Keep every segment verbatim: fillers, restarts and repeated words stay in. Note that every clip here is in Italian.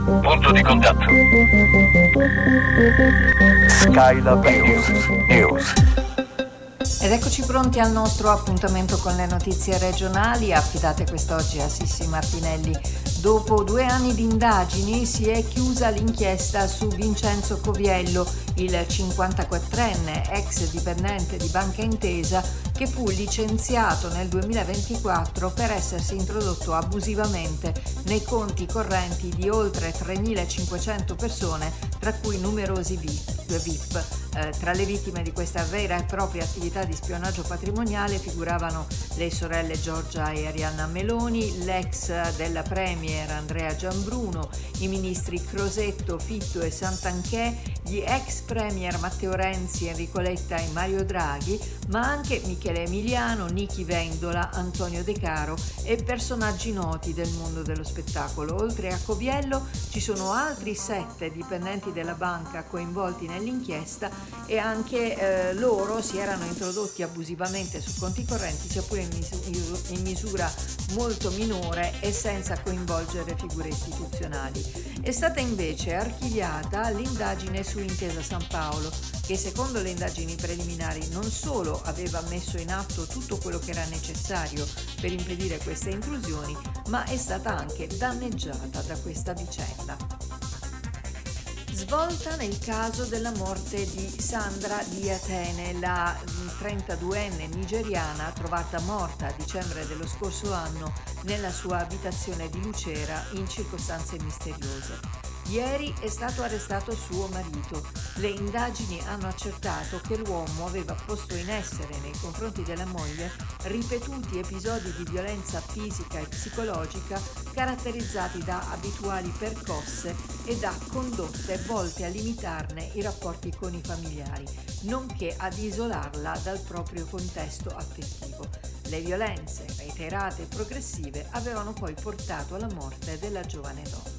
Punto di contatto. Skylab News. News. Ed eccoci pronti al nostro appuntamento con le notizie regionali, affidate quest'oggi a Sissi Martinelli. Dopo due anni di indagini si è chiusa l'inchiesta su Vincenzo Coviello, il cinquantaquattrenne ex dipendente di Banca Intesa che fu licenziato nel duemilaventiquattro per essersi introdotto abusivamente nei conti correnti di oltre tremilacinquecento persone, tra cui numerosi V I P. Eh, tra le vittime di questa vera e propria attività di spionaggio patrimoniale figuravano le sorelle Giorgia e Arianna Meloni, l'ex della Premier Andrea Giambruno, i ministri Crosetto, Fitto e Santanchè, gli ex Premier Matteo Renzi, Enrico Letta e Mario Draghi, ma anche Michele Emiliano, Nichi Vendola, Antonio De Caro e personaggi noti del mondo dello spettacolo. Oltre a Coviello ci sono altri sette dipendenti della banca coinvolti nell'inchiesta e anche eh, loro si erano introdotti abusivamente su conti correnti, sia pure in, misura, in misura molto minore e senza coinvolgere figure istituzionali. È stata invece archiviata l'indagine su Intesa San Paolo, che secondo le indagini preliminari non solo aveva messo in atto tutto quello che era necessario per impedire queste intrusioni, ma è stata anche danneggiata da questa vicenda. Svolta nel caso della morte di Sandra di Atene, la trentaduenne nigeriana trovata morta a dicembre dello scorso anno nella sua abitazione di Lucera in circostanze misteriose. Ieri è stato arrestato suo marito. Le indagini hanno accertato che l'uomo aveva posto in essere nei confronti della moglie ripetuti episodi di violenza fisica e psicologica caratterizzati da abituali percosse e da condotte volte a limitarne i rapporti con i familiari, nonché ad isolarla dal proprio contesto affettivo. Le violenze, reiterate e progressive, avevano poi portato alla morte della giovane donna.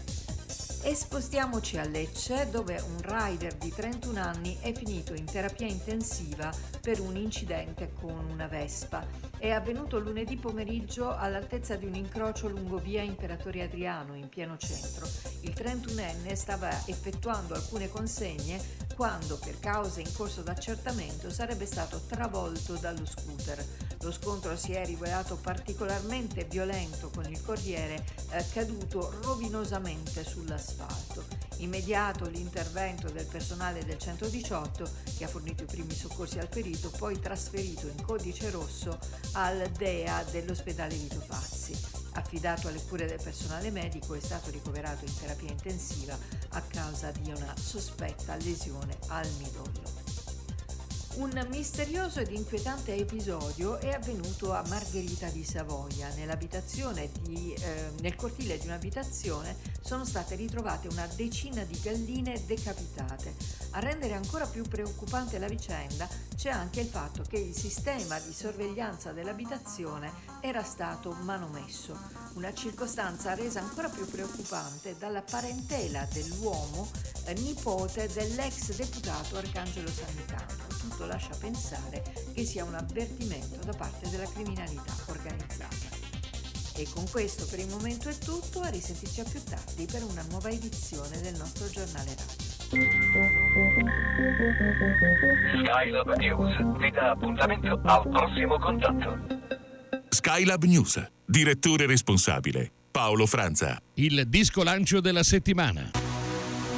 E spostiamoci a Lecce, dove un rider di trentuno anni è finito in terapia intensiva per un incidente con una Vespa. È avvenuto lunedì pomeriggio all'altezza di un incrocio lungo via Imperatore Adriano, in pieno centro. Il trentunenne stava effettuando alcune consegne quando, per cause in corso d'accertamento, sarebbe stato travolto dallo scooter. Lo scontro si è rivelato particolarmente violento, con il corriere eh, caduto rovinosamente sull'asfalto. Immediato l'intervento del personale del centodiciotto, che ha fornito i primi soccorsi al ferito, poi trasferito in codice rosso al D E A dell'ospedale Vito Fazzi. Affidato alle cure del personale medico, è stato ricoverato in terapia intensiva a causa di una sospetta lesione al midollo. Un misterioso ed inquietante episodio è avvenuto a Margherita di Savoia. Nell'abitazione di, eh, nel cortile di un'abitazione sono state ritrovate una decina di galline decapitate. A rendere ancora più preoccupante la vicenda c'è anche il fatto che il sistema di sorveglianza dell'abitazione era stato manomesso, una circostanza resa ancora più preoccupante dalla parentela dell'uomo eh, nipote dell'ex deputato Arcangelo Sannicano. Tutto lascia pensare che sia un avvertimento da parte della criminalità organizzata. E con questo per il momento è tutto, a risentirci a più tardi per una nuova edizione del nostro giornale radio. Skylab News vi dà appuntamento al prossimo contatto. Skylab News, direttore responsabile Paolo Franza. Il disco lancio della settimana.